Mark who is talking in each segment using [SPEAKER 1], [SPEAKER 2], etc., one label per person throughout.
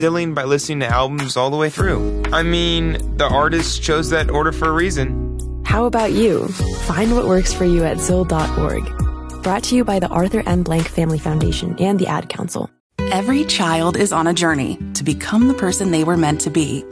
[SPEAKER 1] Dealing by listening to albums all the way through. I mean, the artist chose that order for a reason.
[SPEAKER 2] How about you? Find what works for you at Zil.org. Brought to you by the Arthur M. Blank Family Foundation and the Ad Council.
[SPEAKER 3] Every child is on a journey to become the person they were meant to be.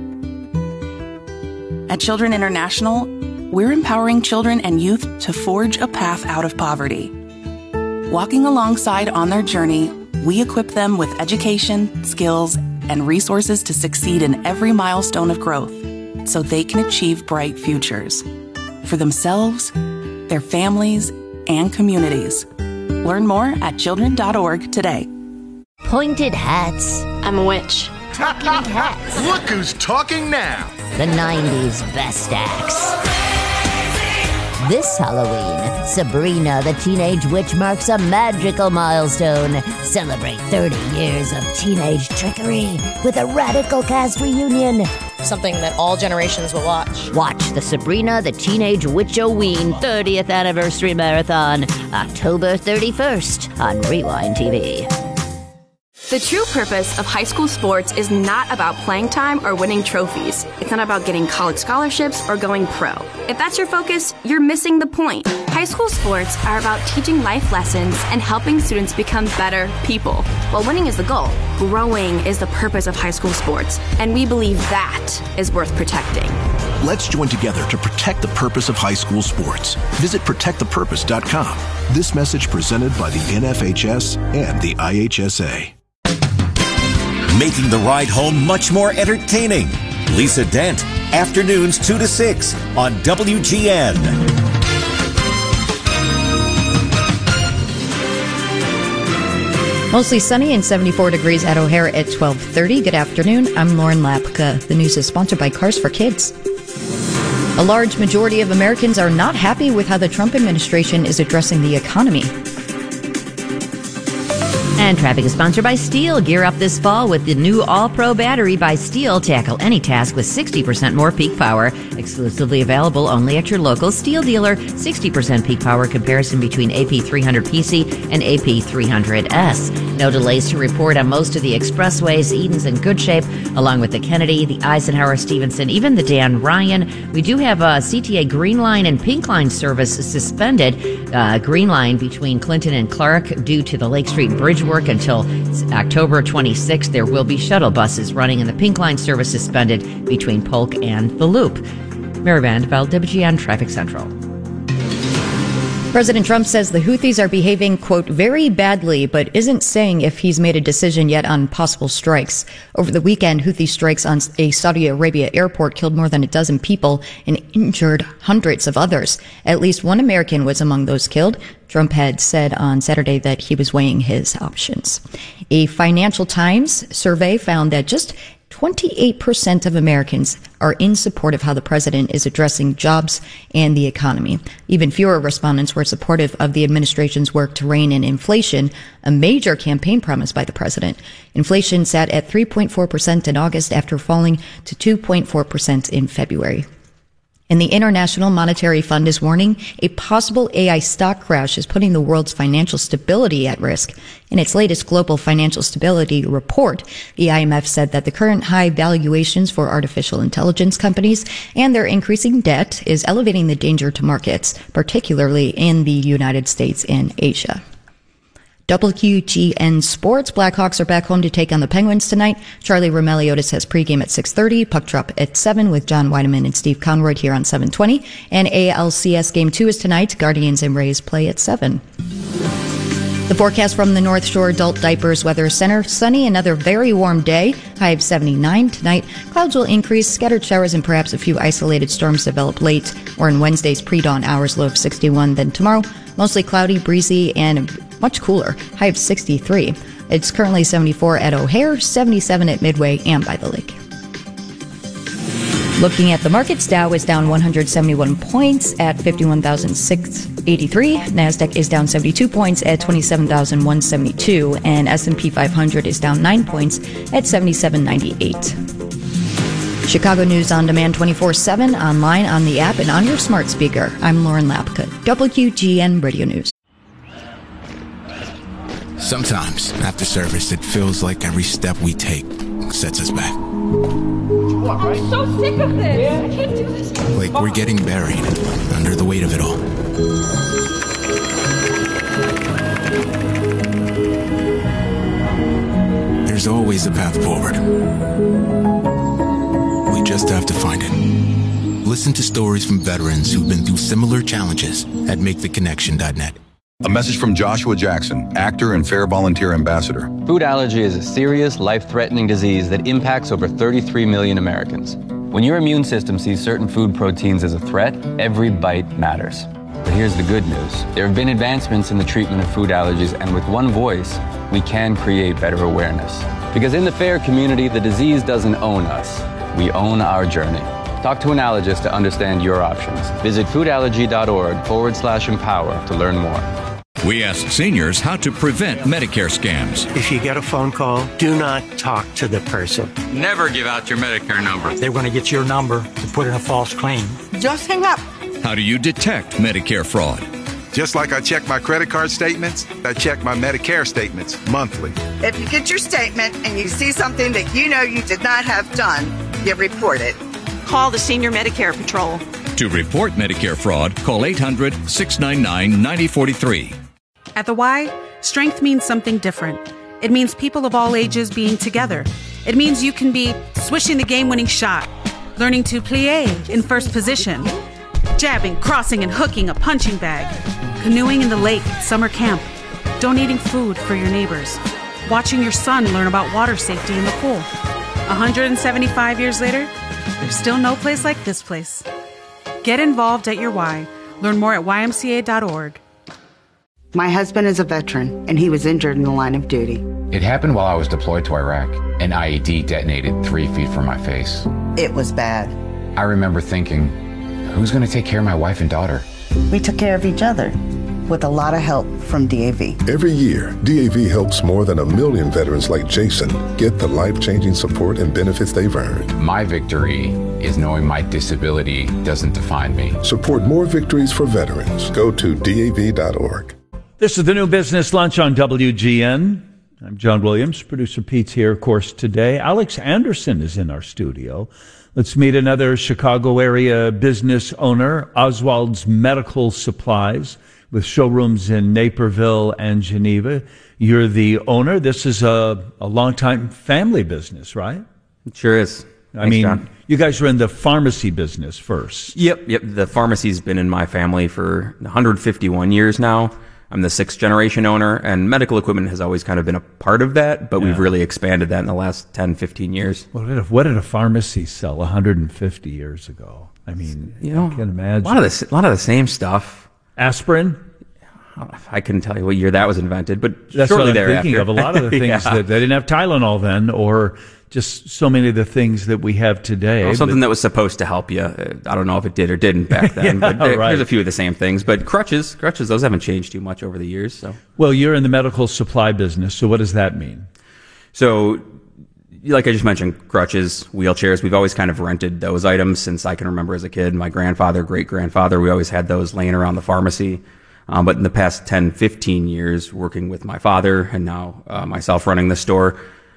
[SPEAKER 3] At Children International, we're empowering children and youth to forge a path out of poverty. Walking alongside on their journey, we equip them with education, skills, and resources to succeed in every milestone of growth so they can achieve bright futures for themselves, their families, and communities. Learn more at children.org today.
[SPEAKER 4] Pointed hats.
[SPEAKER 5] I'm a witch.
[SPEAKER 4] Talking hats.
[SPEAKER 6] Look who's talking now.
[SPEAKER 4] The 90s best acts. This Halloween, Sabrina the Teenage Witch marks a magical milestone. Celebrate 30 years of teenage trickery with a radical cast reunion.
[SPEAKER 5] Something that all generations will watch.
[SPEAKER 4] Watch the Sabrina the Teenage Witch-O-Ween 30th Anniversary Marathon, October 31st on Rewind TV.
[SPEAKER 7] The true purpose of high school sports is not about playing time or winning trophies. It's not about getting college scholarships or going pro. If that's your focus, you're missing the point. High school sports are about teaching life lessons and helping students become better people. While winning is the goal, growing is the purpose of high school sports, and we believe that is worth protecting.
[SPEAKER 8] Let's join together to protect the purpose of high school sports. Visit protectthepurpose.com. This message presented by the NFHS and the IHSA.
[SPEAKER 9] Making the ride home much more entertaining. Lisa Dent, afternoons 2 to 6 on WGN.
[SPEAKER 10] Mostly sunny and 74 degrees at O'Hare at 12:30. Good afternoon. I'm Lauren Lapka. The news is sponsored by Cars for Kids. A large majority of Americans are not happy with how the Trump administration is addressing the economy.
[SPEAKER 11] And traffic is sponsored by Steel. Gear up this fall with the new All-Pro battery by Steel. Tackle any task with 60% more peak power. Exclusively available only at your local Steel dealer. 60% peak power comparison between AP300PC and AP300S. No delays to report on most of the expressways. Eden's in good shape, along with the Kennedy, the Eisenhower, Stevenson, even the Dan Ryan. We do have a CTA Green Line and Pink Line service suspended. Green Line between Clinton and Clark due to the Lake Street Bridge work until October 26th. There will be shuttle buses running, and the Pink Line service suspended between Polk and the Loop. Mary Vanderveld, WGN Traffic Central.
[SPEAKER 10] President Trump says the Houthis are behaving, quote, very badly, but isn't saying if he's made a decision yet on possible strikes. Over the weekend, Houthi strikes on a Saudi Arabia airport killed more than a dozen people and injured hundreds of others. At least one American was among those killed. Trump had said on Saturday that he was weighing his options. A Financial Times survey found that just 28% of Americans are in support of how the president is addressing jobs and the economy. Even fewer respondents were supportive of the administration's work to rein in inflation, a major campaign promise by the president. Inflation sat at 3.4% in August after falling to 2.4% in February. And the International Monetary Fund is warning a possible AI stock crash is putting the world's financial stability at risk. In its latest global financial stability report, the IMF said that the current high valuations for artificial intelligence companies and their increasing debt is elevating the danger to markets, particularly in the United States and Asia. WGN Sports. Blackhawks are back home to take on the Penguins tonight. Charlie Roumeliotis has pregame at 6:30. Puck drop at 7 with John Weideman and Steve Conroy here on 720. And ALCS Game 2 is tonight. Guardians and Rays play at 7. The forecast from the North Shore Adult Diapers Weather Center. Sunny, another very warm day. High of 79 tonight. Clouds will increase. Scattered showers and perhaps a few isolated storms develop late or in Wednesday's pre-dawn hours. Low of 61. Then tomorrow, mostly cloudy, breezy, and much cooler. High of 63. It's currently 74 at O'Hare, 77 at Midway and by the lake. Looking at the markets, Dow is down 171 points at 51,683. NASDAQ is down 72 points at 27,172. And S&P 500 is down 9 points at 7798. Chicago News on Demand 24/7, online, on the app, and on your smart speaker. I'm Lauren Lapka, WGN Radio News.
[SPEAKER 12] Sometimes, after service, it feels like every step we take sets us back.
[SPEAKER 13] I'm so sick of this. I can't do this.
[SPEAKER 12] Like we're getting buried under the weight of it all. There's always a path forward. We just have to find it. Listen to stories from veterans who've been through similar challenges at MakeTheConnection.net.
[SPEAKER 14] A message from Joshua Jackson, actor and Fair Volunteer Ambassador.
[SPEAKER 15] Food allergy is a serious, life-threatening disease that impacts over 33 million Americans. When your immune system sees certain food proteins as a threat, every bite matters. But here's the good news. There have been advancements in the treatment of food allergies, and with one voice, we can create better awareness. Because in the FAIR community, the disease doesn't own us. We own our journey. Talk to an allergist to understand your options. Visit foodallergy.org/empower to learn more.
[SPEAKER 16] We asked seniors how to prevent Medicare scams.
[SPEAKER 17] If you get a phone call, do not talk to the person.
[SPEAKER 18] Never give out your Medicare number.
[SPEAKER 17] They're going to get your number to put in a false claim.
[SPEAKER 19] Just hang up.
[SPEAKER 16] How do you detect Medicare fraud?
[SPEAKER 6] Just like I check my credit card statements, I check my Medicare statements monthly.
[SPEAKER 19] If you get your statement and you see something that you know you did not have done, you report it.
[SPEAKER 20] Call the Senior Medicare Patrol.
[SPEAKER 16] To report Medicare fraud, call 800-699-9043.
[SPEAKER 3] At the Y, strength means something different. It means people of all ages being together. It means you can be swishing the game-winning shot, learning to plie in first position, jabbing, crossing, and hooking a punching bag, canoeing in the lake at summer camp, donating food for your neighbors, watching your son learn about water safety in the pool. 175 years later, there's still no place like this place. Get involved at your Y. Learn more at ymca.org.
[SPEAKER 19] My husband is a veteran, and he was injured in the line of duty.
[SPEAKER 21] It happened while I was deployed to Iraq. An IED detonated 3 feet from my face.
[SPEAKER 19] It was bad.
[SPEAKER 21] I remember thinking, who's going to take care of my wife and daughter?
[SPEAKER 19] We took care of each other, with a lot of help from DAV.
[SPEAKER 22] Every year, DAV helps more than 1 million veterans like Jason get the life-changing support and benefits they've earned.
[SPEAKER 21] My victory is knowing my disability doesn't define me.
[SPEAKER 22] Support more victories for veterans. Go to DAV.org.
[SPEAKER 2] This is the New Business Lunch on WGN. I'm John Williams. Producer Pete's here, of course, today. Alex Anderson is in our studio. Let's meet another Chicago area business owner, Oswald's Medical Supplies, with showrooms in Naperville and Geneva. You're the owner. This is a long-time family business, right?
[SPEAKER 23] It sure is.
[SPEAKER 2] I mean, John, you guys were in the pharmacy business first.
[SPEAKER 23] Yep. The pharmacy's been in my family for 151 years now. I'm the 6th generation owner, and medical equipment has always kind of been a part of that, but we've really expanded that in the last 10, 15 years.
[SPEAKER 2] What did a pharmacy sell 150 years ago? I mean, I can imagine.
[SPEAKER 23] A lot of the same stuff.
[SPEAKER 2] Aspirin?
[SPEAKER 23] I couldn't tell you what year that was invented, but
[SPEAKER 2] that's
[SPEAKER 23] shortly
[SPEAKER 2] what I'm
[SPEAKER 23] thereafter.
[SPEAKER 2] Thinking of. A lot of the things that they didn't have Tylenol then, or just so many of the things that we have today.
[SPEAKER 23] Well, something that was supposed to help you. I don't know if it did or didn't back then, but there's a few of the same things. But crutches, those haven't changed too much over the years. So,
[SPEAKER 2] well, you're in the medical supply business, so what does that mean?
[SPEAKER 23] So, like I just mentioned, crutches, wheelchairs, we've always kind of rented those items since I can remember as a kid. My grandfather, great-grandfather, we always had those laying around the pharmacy. But in the past 10, 15 years, working with my father and now myself running the store,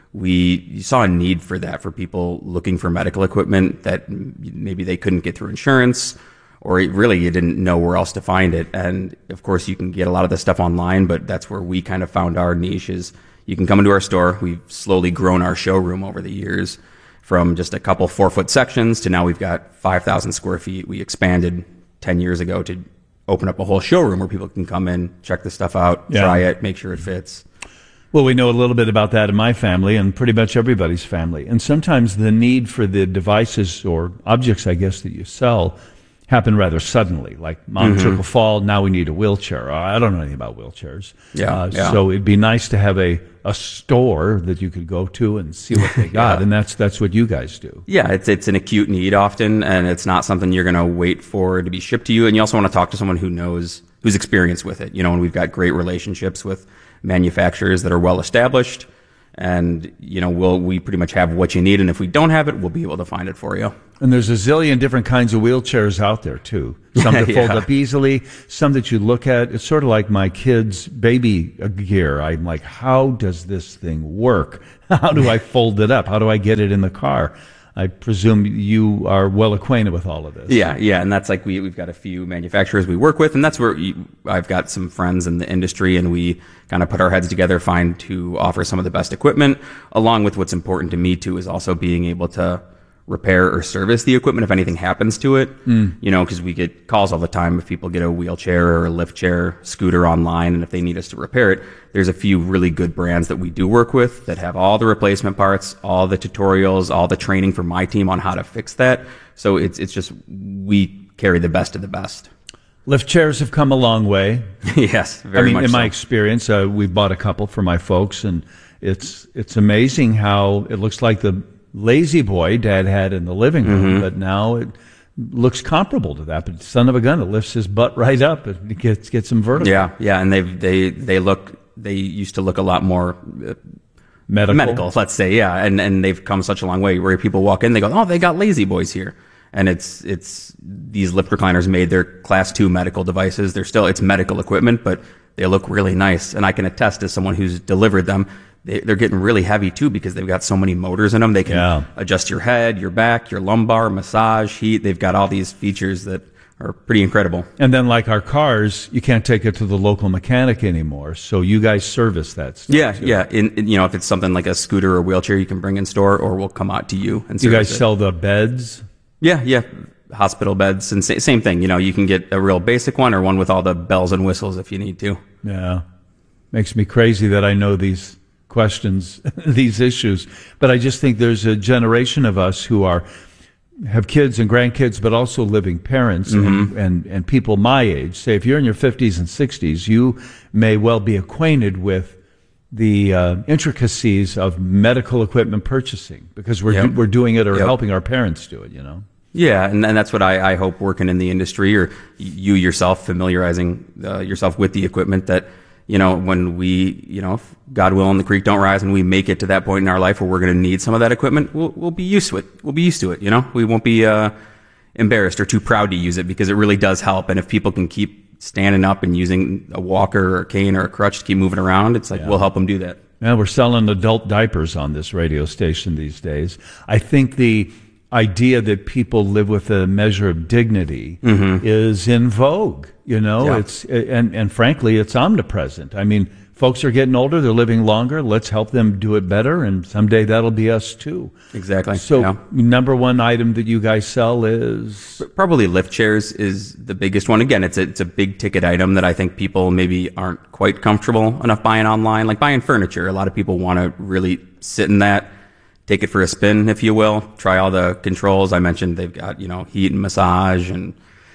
[SPEAKER 23] we saw a need for that, for people looking for medical equipment that maybe they couldn't get through insurance, or really you didn't know where else to find it. And of course, you can get a lot of this stuff online, but that's where we kind of found our niche. Is you can come into our store. We've slowly grown our showroom over the years from just a couple 4-foot sections to now we've got 5,000 square feet. We expanded 10 years ago to open up a whole showroom where people can come in, check the stuff out, try it, make sure it fits.
[SPEAKER 2] Well, we know a little bit about that in my family and pretty much everybody's family. And sometimes the need for the devices or objects, I guess, that you sell happen rather suddenly. Like mom took a fall, now we need a wheelchair. I don't know anything about wheelchairs. So it'd be nice to have a store that you could go to and see what they got. And that's what you guys do.
[SPEAKER 23] Yeah, it's an acute need often, and it's not something you're going to wait for to be shipped to you. And you also want to talk to someone who's experienced with it. And we've got great relationships with manufacturers that are well established, And, we pretty much have what you need. And if we don't have it, we'll be able to find it for you.
[SPEAKER 2] And there's a zillion different kinds of wheelchairs out there, too. Some that fold up easily, some that you look at. It's sort of like my kids' baby gear. I'm like, how does this thing work? How do I fold it up? How do I get it in the car? I presume you are well acquainted with all of this.
[SPEAKER 23] Yeah, and that's like we've got a few manufacturers we work with, and that's where I've got some friends in the industry, and we kind of put our heads together, find to offer some of the best equipment, along with what's important to me, too, is also being able to repair or service the equipment if anything happens to it. Because we get calls all the time if people get a wheelchair or a lift chair, scooter online, and if they need us to repair it, there's a few really good brands that we do work with that have all the replacement parts, all the tutorials, all the training for my team on how to fix that. So it's just, we carry the best of the best.
[SPEAKER 2] Lift chairs have come a long way.
[SPEAKER 23] Yes, very much
[SPEAKER 2] in
[SPEAKER 23] so.
[SPEAKER 2] my experience, we've bought a couple for my folks, and it's amazing how it looks like the Lazy Boy Dad had in the living room, but now it looks comparable to that. But son of a gun, it lifts his butt right up and gets him vertical.
[SPEAKER 23] Yeah, and they used to look a lot more medical, let's say, yeah, and they've come such a long way where people walk in, they go, oh, they got Lazy Boys here. And it's these lift recliners made, they're class 2 medical devices. It's medical equipment, but they look really nice. And I can attest as someone who's delivered them, they're getting really heavy too because they've got so many motors in them. They can adjust your head, your back, your lumbar, massage, heat. They've got all these features that are pretty incredible.
[SPEAKER 2] And then like our cars, you can't take it to the local mechanic anymore. So you guys service that stuff.
[SPEAKER 23] Yeah. If it's something like a scooter or wheelchair, you can bring in store, or we'll come out to you and service it.
[SPEAKER 2] You guys sell the beds?
[SPEAKER 23] Yeah. Hospital beds, and same thing. You can get a real basic one or one with all the bells and whistles if you need to.
[SPEAKER 2] Yeah. Makes me crazy that I know these questions, these issues. But I just think there's a generation of us who have kids and grandkids, but also living parents and people my age. Say, if you're in your 50s and 60s, you may well be acquainted with the intricacies of medical equipment purchasing because we're doing it or helping our parents do it,
[SPEAKER 23] Yeah, and that's what I hope working in the industry, or you yourself familiarizing yourself with the equipment, that when we, if God willing, the creek don't rise and we make it to that point in our life where we're going to need some of that equipment, we'll be used to it. We'll be used to it, We won't be embarrassed or too proud to use it because it really does help. And if people can keep standing up and using a walker or a cane or a crutch to keep moving around, it's like we'll help them do that.
[SPEAKER 2] Yeah, we're selling adult diapers on this radio station these days. I think the idea that people live with a measure of dignity is in vogue. It's and frankly, it's omnipresent. I mean, folks are getting older; they're living longer. Let's help them do it better, and someday that'll be us too.
[SPEAKER 23] Exactly.
[SPEAKER 2] So, number one item that you guys sell is
[SPEAKER 23] probably lift chairs is the biggest one. Again, it's a big ticket item that I think people maybe aren't quite comfortable enough buying online, like buying furniture. A lot of people want to really sit in that, take it for a spin, if you will, try all the controls. I mentioned they've got, heat and massage, and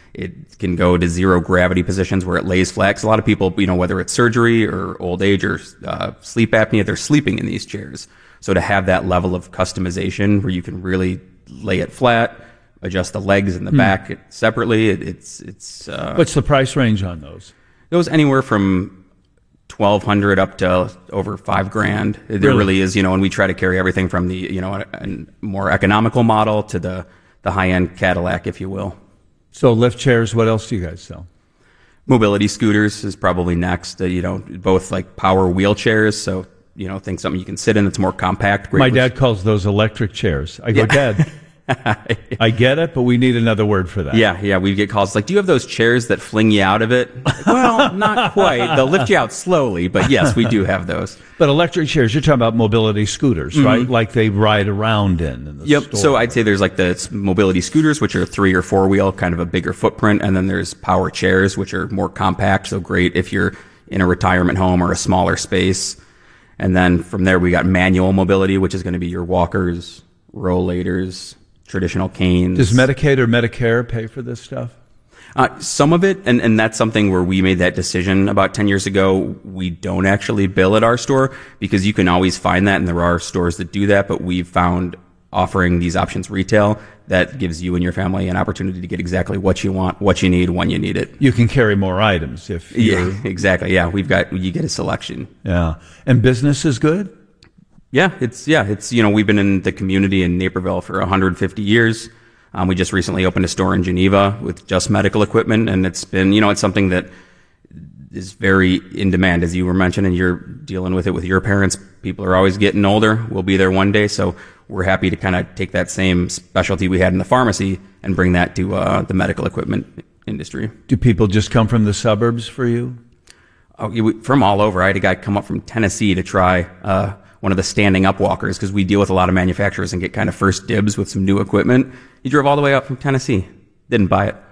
[SPEAKER 23] it can go to zero gravity positions where it lays flat. 'Cause a lot of people, whether it's surgery or old age or sleep apnea, they're sleeping in these chairs. So to have that level of customization where you can really lay it flat, adjust the legs and the back separately, it's
[SPEAKER 2] what's the price range on those?
[SPEAKER 23] It goes anywhere from $1,200 up to over $5,000. There really is, and we try to carry everything from the, a more economical model to the high-end Cadillac, if you will.
[SPEAKER 2] So lift chairs, what else do you guys sell?
[SPEAKER 23] Mobility scooters is probably next, both like power wheelchairs. So, think something you can sit in that's more compact.
[SPEAKER 2] My dad calls those electric chairs. I go, Dad, I get it, but we need another word for that.
[SPEAKER 23] Yeah. We get calls like, do you have those chairs that fling you out of it? Well, not quite. They'll lift you out slowly, but yes, we do have those.
[SPEAKER 2] But electric chairs, you're talking about mobility scooters, right? Like they ride around in the store.
[SPEAKER 23] So I'd say there's like the mobility scooters, which are 3 or 4 wheel, kind of a bigger footprint. And then there's power chairs, which are more compact. So great if you're in a retirement home or a smaller space. And then from there, we got manual mobility, which is going to be your walkers, rollators, traditional canes.
[SPEAKER 2] Does Medicaid or Medicare pay for this stuff?
[SPEAKER 23] Some of it, and that's something where we made that decision about 10 years ago. We don't actually bill at our store because you can always find that, and there are stores that do that, but we've found offering these options retail that gives you and your family an opportunity to get exactly what you want, what you need, when you need it.
[SPEAKER 2] You can carry more items if you're...
[SPEAKER 23] Yeah, exactly. Yeah, you get a selection.
[SPEAKER 2] Yeah. And business is good?
[SPEAKER 23] Yeah, it's we've been in the community in Naperville for 150 years. We just recently opened a store in Geneva with just medical equipment, and it's been, it's something that is very in demand, as you were mentioning. You're dealing with it with your parents. People are always getting older. We'll be there one day, so we're happy to kind of take that same specialty we had in the pharmacy and bring that to the medical equipment industry.
[SPEAKER 2] Do people just come from the suburbs for you?
[SPEAKER 23] From all over. I had a guy come up from Tennessee to try one of the standing up walkers, because we deal with a lot of manufacturers and get kind of first dibs with some new equipment. He drove all the way up from Tennessee. Didn't buy it.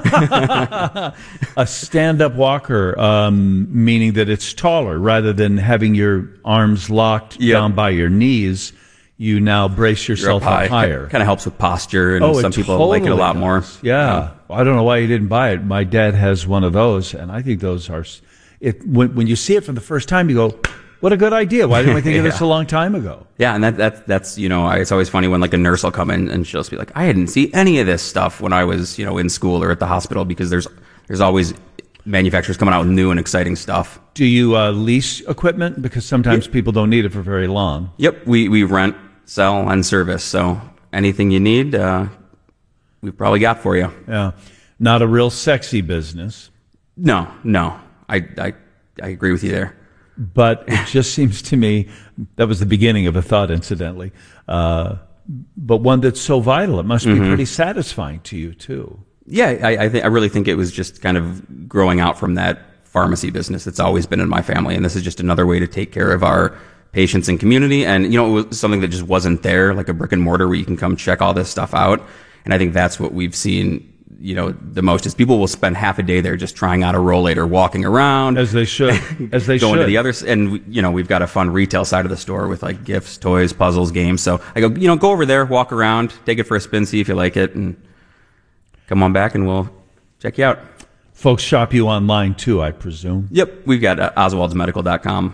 [SPEAKER 2] A stand-up walker, meaning that it's taller rather than having your arms locked down by your knees. You now brace yourself up higher.
[SPEAKER 23] Kind of helps with posture, and some people like it a lot more.
[SPEAKER 2] Yeah. I don't know why you didn't buy it. My dad has one of those, and I think those are. When you see it for the first time, you go, what a good idea. Why didn't we think of this a long time ago?
[SPEAKER 23] Yeah, and that's it's always funny when like a nurse will come in and she'll just be like, I didn't see any of this stuff when I was, in school or at the hospital, because there's always manufacturers coming out with new and exciting stuff.
[SPEAKER 2] Do you lease equipment? Because sometimes people don't need it for very long.
[SPEAKER 23] Yep, we rent, sell, and service. So anything you need, we've probably got for you.
[SPEAKER 2] Yeah. Not a real sexy business.
[SPEAKER 23] No. I agree with you there.
[SPEAKER 2] But it just seems to me, that was the beginning of a thought, incidentally, but one that's so vital. It must be pretty satisfying to you, too.
[SPEAKER 23] Yeah, I really think it was just kind of growing out from that pharmacy business that's always been in my family, and this is just another way to take care of our patients and community. And, it was something that just wasn't there, like a brick and mortar where you can come check all this stuff out. And I think that's what we've seen the most, is people will spend half a day there just trying out a Rollator, walking around.
[SPEAKER 2] As they should.
[SPEAKER 23] Going to the others. And, we've got a fun retail side of the store with like gifts, toys, puzzles, games. So I go, go over there, walk around, take it for a spin, see if you like it, and come on back and we'll check you out.
[SPEAKER 2] Folks shop you online too, I presume.
[SPEAKER 23] Yep. We've got Oswald'sMedical.com.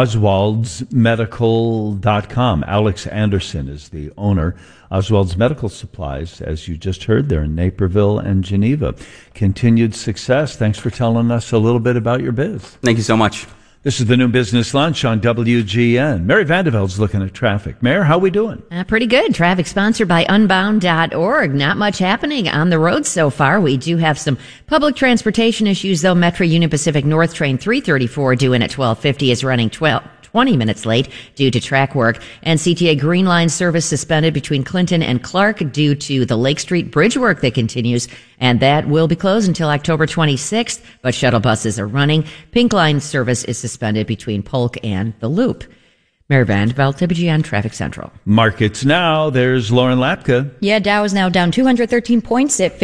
[SPEAKER 2] Oswald'sMedical.com. Alex Anderson is the owner. Oswald's Medical Supplies, as you just heard, they're in Naperville and Geneva. Continued success. Thanks for telling us a little bit about your biz.
[SPEAKER 23] Thank you so much.
[SPEAKER 2] This is the New Business Lunch on WGN. Mary Vanderveld's looking at traffic. Mayor, how we doing?
[SPEAKER 11] Pretty good. Traffic sponsored by Unbound.org. Not much happening on the road so far. We do have some public transportation issues, though. Metro Union Pacific North Train 334 due in at 12:50 is running 20 minutes late due to track work. And CTA Green Line service suspended between Clinton and Clark due to the Lake Street Bridge work that continues. And that will be closed until October 26th, but shuttle buses are running. Pink Line service is suspended between Polk and the Loop. Mary Vanderveld, WGN Traffic Central.
[SPEAKER 2] Markets now. There's Lauren Lapka.
[SPEAKER 10] Yeah, Dow is now down 213 points at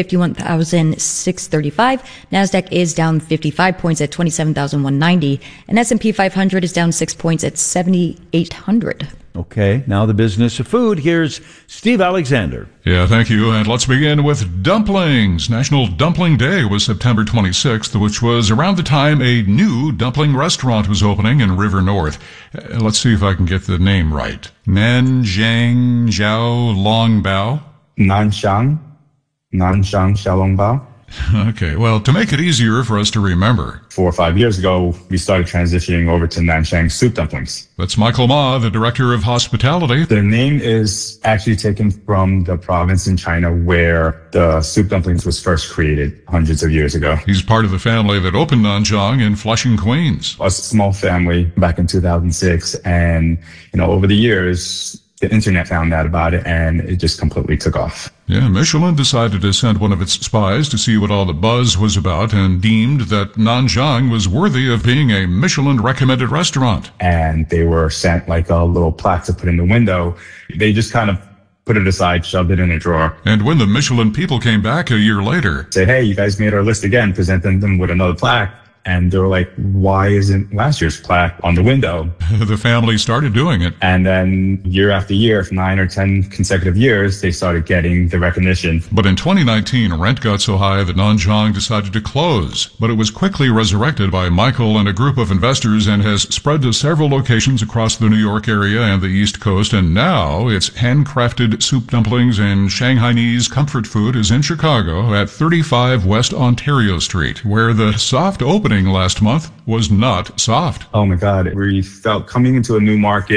[SPEAKER 10] 51,635. NASDAQ is down 55 points at 27,190. And S&P 500 is down 6 points at 7,800.
[SPEAKER 2] Okay, now the business of food. Here's Steve Alexander.
[SPEAKER 1] Yeah, thank you. And let's begin with dumplings. National Dumpling Day was September 26th, which was around the time a new dumpling restaurant was opening in River North. Let's see if I can get the name right. Nanjiang Xiao Long Bao.
[SPEAKER 4] Nanjiang Xiaolongbao.
[SPEAKER 1] Okay, well, to make it easier for us to remember,
[SPEAKER 4] 4 or 5 years ago, we started transitioning over to Nanjiang soup dumplings.
[SPEAKER 1] That's Michael Ma, the director of hospitality.
[SPEAKER 4] The name is actually taken from the province in China where the soup dumplings was first created hundreds of years ago.
[SPEAKER 1] He's part of the family that opened Nanjiang in Flushing, Queens.
[SPEAKER 4] A small family back in 2006, and over the years, the internet found out about it, and it just completely took off.
[SPEAKER 1] Yeah, Michelin decided to send one of its spies to see what all the buzz was about and deemed that Nanjiang was worthy of being a Michelin-recommended restaurant.
[SPEAKER 4] And they were sent like a little plaque to put in the window. They just kind of put it aside, shoved it in a drawer.
[SPEAKER 1] And when the Michelin people came back a year later,
[SPEAKER 4] said, hey, you guys made our list again, presenting them with another plaque. And they were like, why isn't last year's plaque on the window?
[SPEAKER 1] The family started doing it.
[SPEAKER 4] And then year after year, for 9 or 10 consecutive years, they started getting the recognition.
[SPEAKER 1] But in 2019, rent got so high that Nanjiang decided to close. But it was quickly resurrected by Michael and a group of investors and has spread to several locations across the New York area and the East Coast. And now its handcrafted soup dumplings and Shanghainese comfort food is in Chicago at 35 West Ontario Street, where the soft opening last month was not soft.
[SPEAKER 4] Oh my God. We felt coming into a new market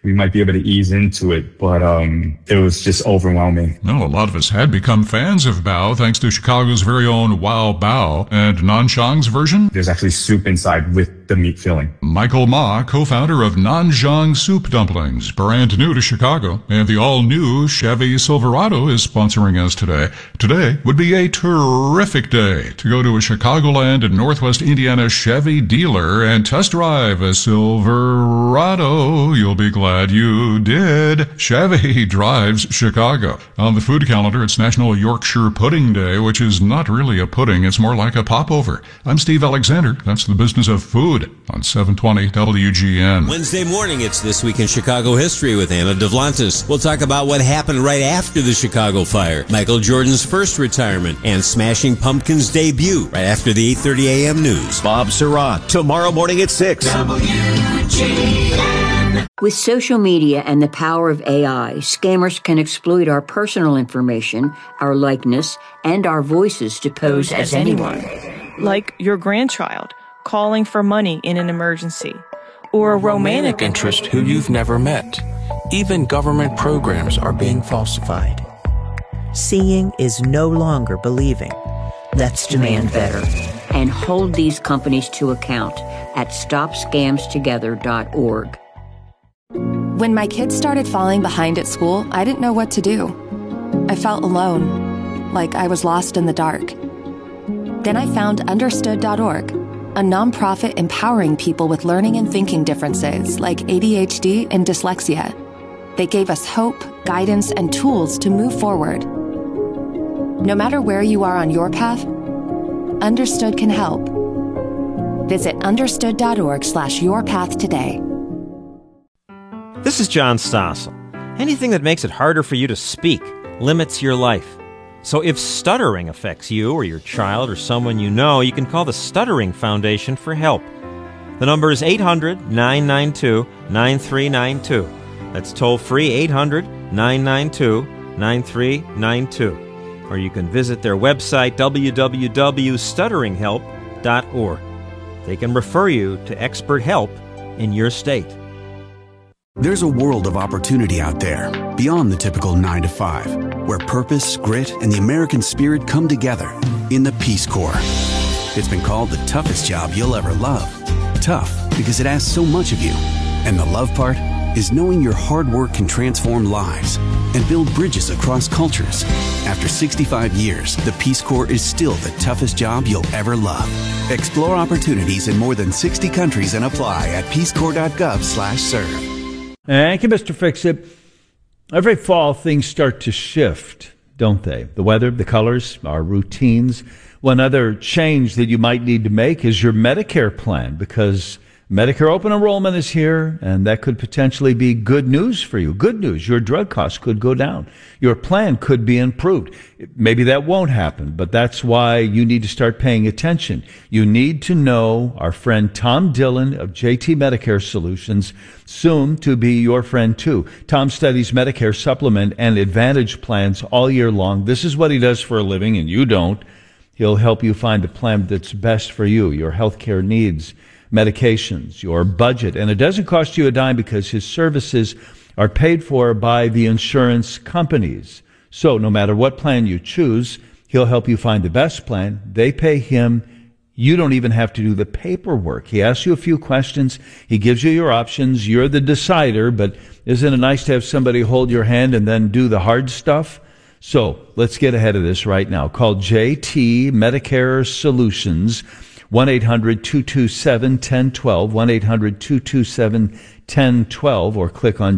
[SPEAKER 4] we might be able to ease into it, but it was just overwhelming.
[SPEAKER 1] Well, a lot of us had become fans of bao thanks to Chicago's very own Wow Bao. And Nanzhang's version?
[SPEAKER 4] There's actually soup inside with the meat filling.
[SPEAKER 1] Michael Ma, co-founder of Nanzhang Soup Dumplings, brand new to Chicago, and the all-new Chevy Silverado is sponsoring us today. Today would be a terrific day to go to a Chicagoland and Northwest Indiana Chevy dealer and test drive a Silverado. You'll be glad you did. Chevy drives Chicago. On the food calendar, it's National Yorkshire Pudding Day, which is not really a pudding. It's more like a popover. I'm Steve Alexander. That's the business of food on 720 WGN.
[SPEAKER 5] Wednesday morning, it's This Week in Chicago History with Anna Devlantis. We'll talk about what happened right after the Chicago fire, Michael Jordan's first retirement, and Smashing Pumpkins' debut right after the 8:30 a.m. news.
[SPEAKER 9] Bob Surratt, tomorrow morning at 6.
[SPEAKER 7] WGN. With social media and the power of AI, scammers can exploit our personal information, our likeness, and our voices to pose as anyone.
[SPEAKER 8] Like your grandchild calling for money in an emergency, or a romantic
[SPEAKER 24] interest who you've never met. Even government programs are being falsified.
[SPEAKER 25] Seeing is no longer believing. Let's demand better.
[SPEAKER 7] And hold these companies to account at stopscamstogether.org.
[SPEAKER 26] When my kids started falling behind at school, I didn't know what to do. I felt alone, like I was lost in the dark. Then I found Understood.org, a nonprofit empowering people with learning and thinking differences like ADHD and dyslexia. They gave us hope, guidance, and tools to move forward. No matter where you are on your path, Understood can help. Visit understood.org/yourpath today.
[SPEAKER 27] This is John Stossel. Anything that makes it harder for you to speak limits your life. So if stuttering affects you or your child or someone you know, you can call the Stuttering Foundation for help. The number is 800-992-9392. That's toll-free 800-992-9392. Or you can visit their website, www.stutteringhelp.org. They can refer you to expert help in your state.
[SPEAKER 28] There's a world of opportunity out there, beyond the typical 9 to 5, where purpose, grit, and the American spirit come together in the Peace Corps. It's been called the toughest job you'll ever love. Tough because it asks so much of you. And the love part is knowing your hard work can transform lives and build bridges across cultures. After 65 years, the Peace Corps is still the toughest job you'll ever love. Explore opportunities in more than 60 countries and apply at peacecorps.gov/serve.
[SPEAKER 2] Thank you, Mr. Fix-It. Every fall, things start to shift, don't they? The weather, the colors, our routines. One other change that you might need to make is your Medicare plan, because Medicare open enrollment is here, and that could potentially be good news for you. Good news, your drug costs could go down. Your plan could be improved. Maybe that won't happen, but that's why you need to start paying attention. You need to know our friend Tom Dillon of JT Medicare Solutions, soon to be your friend too. Tom studies Medicare supplement and Advantage plans all year long. This is what he does for a living, and you don't. He'll help you find the plan that's best for you, your healthcare needs, medications, your budget. And it doesn't cost you a dime because his services are paid for by the insurance companies. So no matter what plan you choose, he'll help you find the best plan. They pay him. You don't even have to do the paperwork. He asks you a few questions. He gives you your options. You're the decider, but isn't it nice to have somebody hold your hand and then do the hard stuff? So let's get ahead of this right now. Call JT Medicare Solutions, 1-800-227-1012, 1-800-227-1012, or click on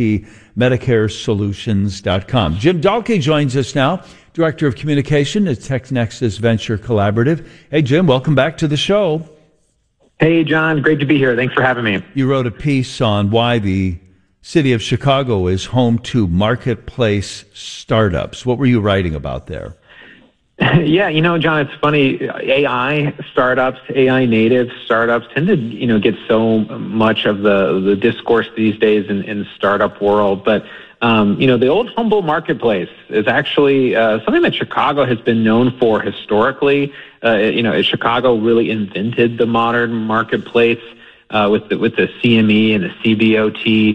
[SPEAKER 2] jtmedicaresolutions.com. Jim Dahlke joins us now, Director of Communication at TechNexus Venture Collaborative. Hey, Jim, welcome back to the show.
[SPEAKER 29] Hey, John, great to be here. Thanks for having me.
[SPEAKER 2] You wrote a piece on why the city of Chicago is home to marketplace startups. What were you writing about there?
[SPEAKER 29] Yeah, John, it's funny. AI startups, AI native startups tend to, get so much of the discourse these days in the startup world. But, the old humble marketplace is actually something that Chicago has been known for historically. Chicago really invented the modern marketplace with the CME and the CBOT.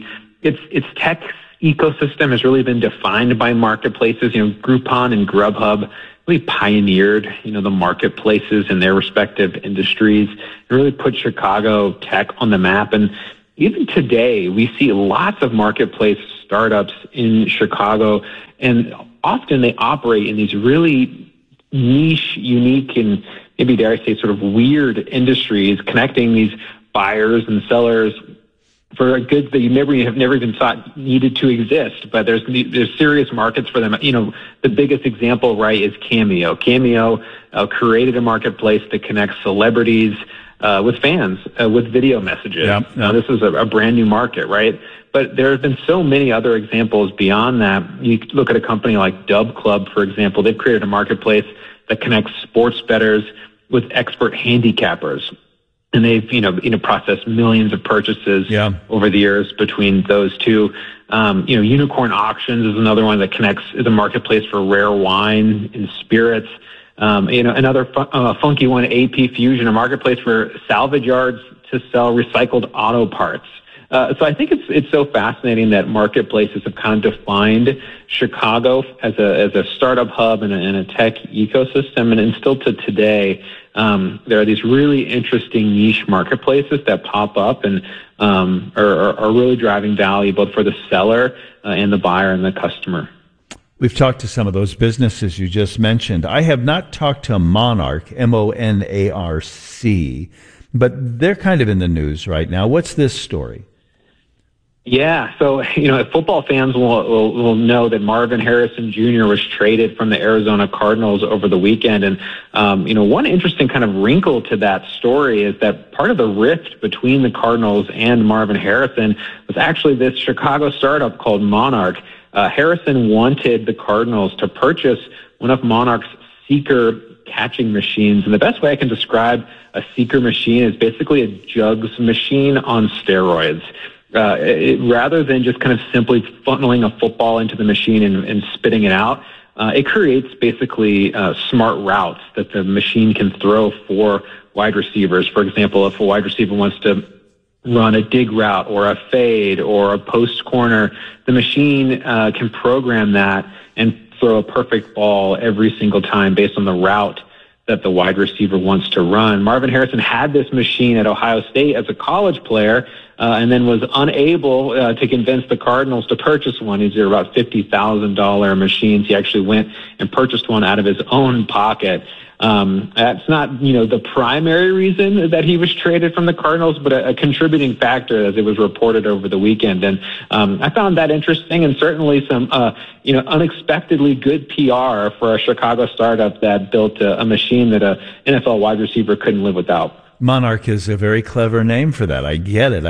[SPEAKER 29] its tech ecosystem has really been defined by marketplaces. Groupon and Grubhub really pioneered, the marketplaces in their respective industries and really put Chicago tech on the map. And even today, we see lots of marketplace startups in Chicago, and often they operate in these really niche, unique, and maybe dare I say sort of weird industries, connecting these buyers and sellers for goods that you have never even thought needed to exist, but there's serious markets for them. The biggest example, right, is Cameo. Cameo created a marketplace that connects celebrities with fans with video messages.
[SPEAKER 2] Yep.
[SPEAKER 29] Now, this is a brand new market, right? But there have been so many other examples beyond that. You look at a company like Dub Club, for example. They've created a marketplace that connects sports bettors with expert handicappers. And they've, processed millions of purchases over the years between those two. Unicorn Auctions is another one that is a marketplace for rare wine and spirits. Another funky one, AP Fusion, a marketplace for salvage yards to sell recycled auto parts. So I think it's so fascinating that marketplaces have kind of defined Chicago as a startup hub and a tech ecosystem, and still to today, there are these really interesting niche marketplaces that pop up and are really driving value both for the seller and the buyer and the customer.
[SPEAKER 2] We've talked to some of those businesses you just mentioned. I have not talked to Monarch, MONARC, but they're kind of in the news right now. What's this story?
[SPEAKER 29] Yeah, so, football fans will know that Marvin Harrison Jr. was traded from the Arizona Cardinals over the weekend. And, one interesting kind of wrinkle to that story is that part of the rift between the Cardinals and Marvin Harrison was actually this Chicago startup called Monarch. Harrison wanted the Cardinals to purchase one of Monarch's Seeker catching machines. And the best way I can describe a Seeker machine is basically a jugs machine on steroids. Rather than just kind of simply funneling a football into the machine and spitting it out, it creates basically smart routes that the machine can throw for wide receivers. For example, if a wide receiver wants to run a dig route or a fade or a post corner, the machine can program that and throw a perfect ball every single time based on the route that the wide receiver wants to run. Marvin Harrison had this machine at Ohio State as a college player, and then was unable to convince the Cardinals to purchase one. These are about $50,000 machines. He actually went and purchased one out of his own pocket. That's not, the primary reason that he was traded from the Cardinals, but a contributing factor as it was reported over the weekend. And I found that interesting, and certainly some, unexpectedly good PR for a Chicago startup that built a machine that a NFL wide receiver couldn't live without.
[SPEAKER 2] Monarch is a very clever name for that. I get it.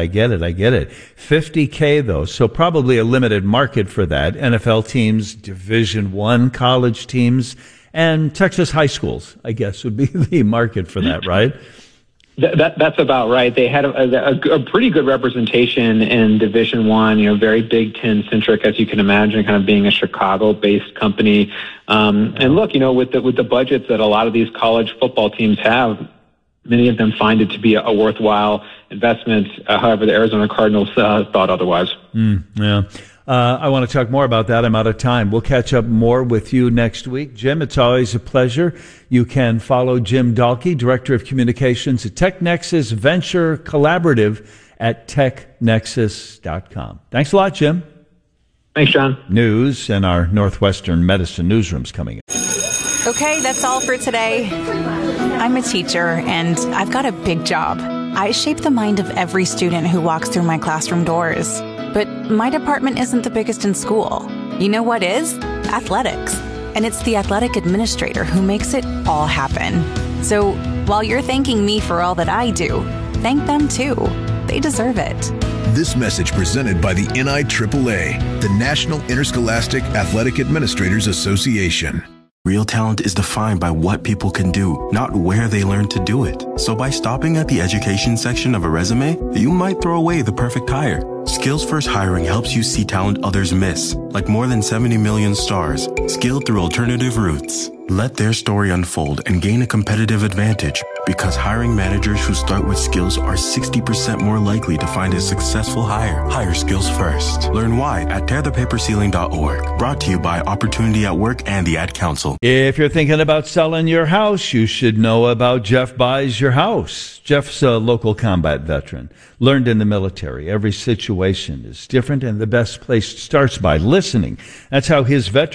[SPEAKER 2] $50K though, so probably a limited market for that. NFL teams, Division I college teams, and Texas high schools, I guess, would be the market for that, right?
[SPEAKER 29] That's about right. They had a pretty good representation in Division I, very Big Ten centric, as you can imagine, kind of being a Chicago-based company. And look, with the budgets that a lot of these college football teams have, many of them find it to be a worthwhile investment. However, the Arizona Cardinals thought otherwise.
[SPEAKER 2] Yeah. I want to talk more about that. I'm out of time. We'll catch up more with you next week. Jim, it's always a pleasure. You can follow Jim Dahlke, Director of Communications at TechNexus Venture Collaborative at technexus.com. Thanks a lot, Jim.
[SPEAKER 29] Thanks, John.
[SPEAKER 2] News and our Northwestern Medicine newsroom's coming up.
[SPEAKER 6] Okay, that's all for today. I'm a teacher, and I've got a big job. I shape the mind of every student who walks through my classroom doors. But my department isn't the biggest in school. You know what is? Athletics. And it's the athletic administrator who makes it all happen. So while you're thanking me for all that I do, thank them too. They deserve it.
[SPEAKER 12] This message presented by the NIAAA, the National Interscholastic Athletic Administrators Association.
[SPEAKER 28] Real talent is defined by what people can do, not where they learn to do it. So by stopping at the education section of a resume, you might throw away the perfect hire.
[SPEAKER 3] Skills First Hiring helps you see talent others miss, like more than 70 million stars, skilled through alternative routes. Let their story unfold and gain a competitive advantage, because hiring managers who start with skills are 60% more likely to find a successful hire. Hire skills first. Learn why at tearthepaperceiling.org. Brought to you by Opportunity at Work and the Ad Council.
[SPEAKER 2] If you're thinking about selling your house, you should know about Jeff Buys Your House. Jeff's a local combat veteran, learned in the military. Every situation is different, and the best place starts by listening. That's how his veteran